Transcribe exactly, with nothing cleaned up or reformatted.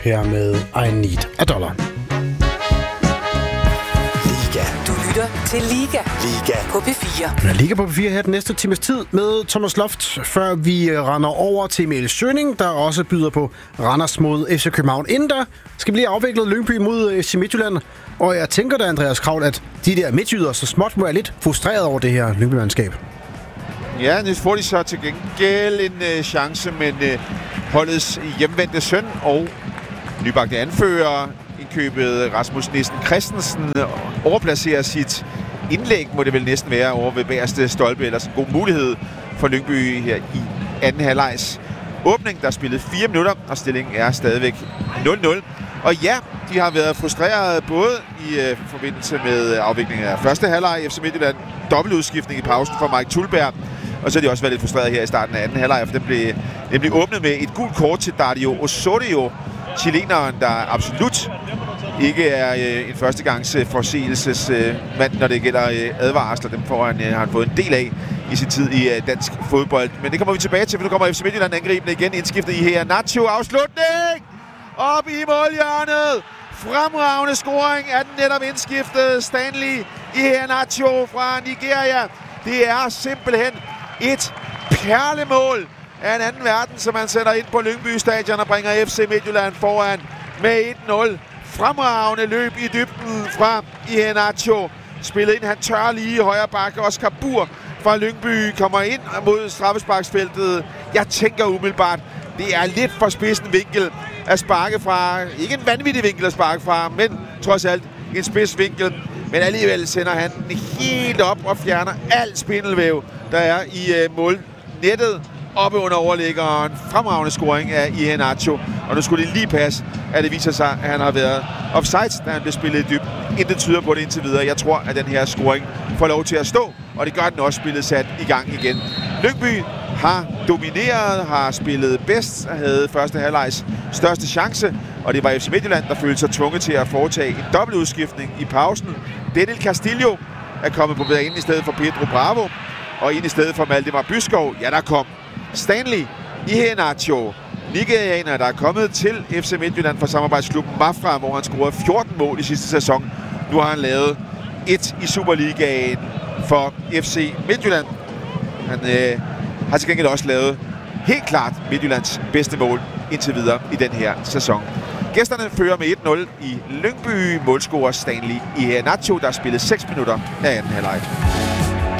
her med I Need a Dollar. Liga. Du lytter til Liga. Liga. På P fire. Jeg ligger på P fire her den næste times tid med Thomas Loft, før vi render over til Emil Schøning, der også byder på Randers mod F C København. Inden der skal vi lige afvikle Lyngby mod F C Midtjylland. Og jeg tænker da, Andreas Kraul, at de der midtjyder så småt må være lidt frustreret over det her Lyngby-mandskab. Ja, nu får de så til gengæld en øh, chance, men øh, holdets hjemvendte søn og nybagte anfører, indkøbet Rasmus Nissen Christensen, overplacerer sit indlæg, må det vel næsten være, over ved bagerste stolpe. Ellers en god mulighed for Lyngby her i anden halvlejs åbning. Der er spillet fire minutter, og stillingen er stadigvæk nul nul. Og ja, de har været frustrerede både i øh, forbindelse med afviklingen af første halvleg i F C Midtjylland, dobbeltudskiftning i pausen for Mike Tulberg, og så har de også været lidt frustrerede her i starten af anden halvleg, for den blev nemlig åbnet med et gult kort til Dario Osorio, chileneren, der absolut ikke er øh, en førstegangs øh, forseelsesmand, øh, når det gælder øh, advarsler. Dem får han, øh, har han fået en del af i sin tid i øh, dansk fodbold. Men det kommer vi tilbage til, for nu kommer F C Midtjylland angribende igen, indskiftet i her. Nacho, afslutning! Op i målhjørnet! Fremragende scoring af den netop indskiftede Stanley i her Nacho fra Nigeria. Det er simpelthen et perlemål af en anden verden, som man sætter ind på Lyngby Stadion og bringer F C Midtjylland foran med et nul. Fremragende løb i dybden fra Iheanacho. Spillet ind, han tør lige i højre bakke. Oscar Bur fra Lyngby kommer ind mod straffesparksfeltet. Jeg tænker umiddelbart, det er lidt for spidsen vinkel at sparke fra. Ikke en vanvittig vinkel at sparke fra, men trods alt en spids vinkel. Men alligevel sender han den helt op og fjerner alt spindelvæv, der er i uh, målnettet oppe under overliggeren. Fremragende scoring af Iheanacho. Og nu skulle det lige passe, at det viser sig, at han har været offside, da han blev spillet i dybden. Intet tyder på det indtil videre. Jeg tror, at den her scoring får lov til at stå, og det gør den også spillet sat i gang igen. Lyngby har domineret, har spillet bedst, havde første halvlejs største chance, og det var F C Midtjylland, der følte sig tvunget til at foretage en dobbeltudskiftning i pausen. Daniel Castillo er kommet på banen i stedet for Pedro Bravo, og ind i stedet for Maldemar Byskov. Ja, der kom Stanley Iheanacho, nigerianer, der er kommet til F C Midtjylland fra samarbejdsklubben Mafra, hvor han scorede fjorten mål i sidste sæson. Nu har han lavet et i Superligaen for F C Midtjylland. Han øh, har til gengæld også lavet helt klart Midtjyllands bedste mål indtil videre i den her sæson. Gæsterne fører med et nul i Lyngby. Målscorer Stanley Iheanacho, der har spillet seks minutter af anden halvleg.